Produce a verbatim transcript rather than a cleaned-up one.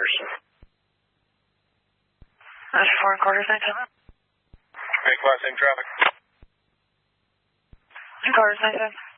quarters. That's four and quarters, nine seven. Okay, class, same traffic. Two quarters, nine seven.